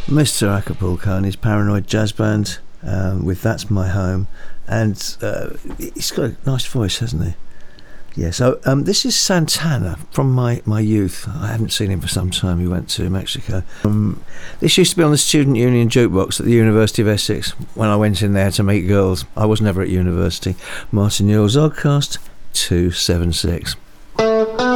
Mr. Acapulco and his Paranoid Jazz Band with That's My Home. And he's got a nice voice, hasn't he? Yeah, so this is Santana from my youth. I haven't seen him for some time. He went to Mexico. This used to be on the Student Union jukebox at the University of Essex when I went in there to meet girls. I was never at university. Martin Yule's Oddcast 276.